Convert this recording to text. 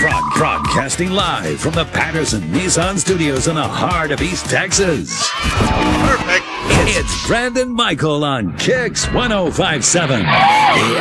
Broadcasting live from the Patterson Nissan Studios in the heart of East Texas. Perfect. It's Brandon Michael on Kicks 105.7.